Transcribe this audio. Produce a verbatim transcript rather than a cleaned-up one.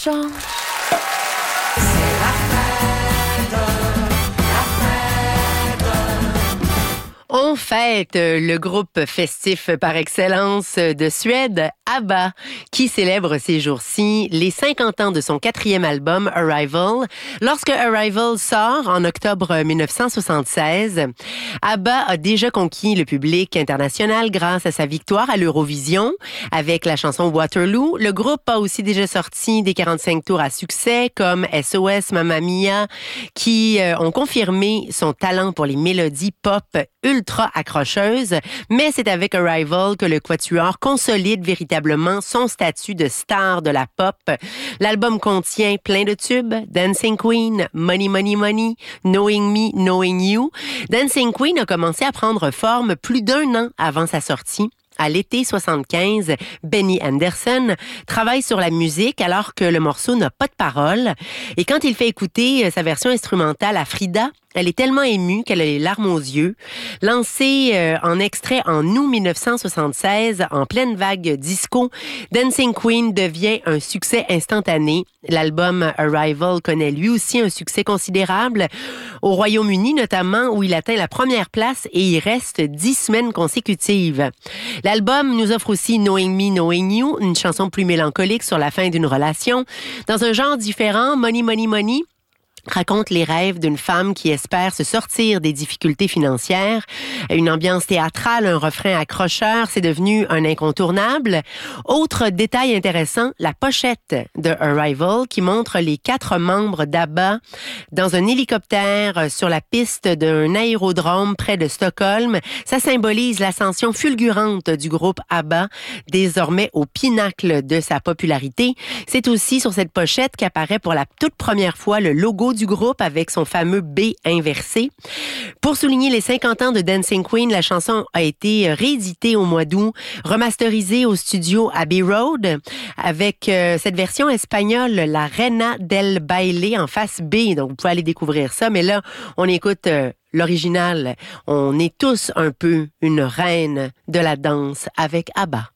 chante. On fête le groupe festif par excellence de Suède, ABBA, qui célèbre ces jours-ci les cinquante ans de son quatrième album, Arrival. Lorsque Arrival sort en octobre dix-neuf cent soixante-seize, ABBA a déjà conquis le public international grâce à sa victoire à l'Eurovision avec la chanson Waterloo. Le groupe a aussi déjà sorti des quarante-cinq tours à succès comme S O S, Mamma Mia, qui euh, ont confirmé son talent pour les mélodies pop ultra accrocheuses, mais c'est avec Arrival que le quatuor consolide véritablement son statut de star de la pop. L'album contient plein de tubes: Dancing Queen, Money Money Money, Knowing Me, Knowing You. Dancing Queen a commencé à prendre forme plus d'un an avant sa sortie. À l'été soixante-quinze, Benny Andersson travaille sur la musique alors que le morceau n'a pas de paroles. Et quand il fait écouter sa version instrumentale à Frida, elle est tellement émue qu'elle a les larmes aux yeux. Lancé euh, en extrait en août dix-neuf cent soixante-seize, en pleine vague disco, Dancing Queen devient un succès instantané. L'album Arrival connaît lui aussi un succès considérable, au Royaume-Uni notamment, où il atteint la première place et y reste dix semaines consécutives. L'album nous offre aussi Knowing Me, Knowing You, une chanson plus mélancolique sur la fin d'une relation. Dans un genre différent, Money Money Money raconte les rêves d'une femme qui espère se sortir des difficultés financières. Une ambiance théâtrale, un refrain accrocheur, c'est devenu un incontournable. Autre détail intéressant, la pochette de Arrival qui montre les quatre membres d'ABBA dans un hélicoptère sur la piste d'un aérodrome près de Stockholm. Ça symbolise l'ascension fulgurante du groupe ABBA, désormais au pinacle de sa popularité. C'est aussi sur cette pochette qu'apparaît pour la toute première fois le logo du groupe avec son fameux B inversé. Pour souligner les cinquante ans de Dancing Queen, la chanson a été rééditée au mois d'août, remasterisée au studio Abbey Road avec euh, cette version espagnole, la Reina del Baile en face B. Donc, vous pouvez aller découvrir ça. Mais là, on écoute euh, l'original. On est tous un peu une reine de la danse avec ABBA.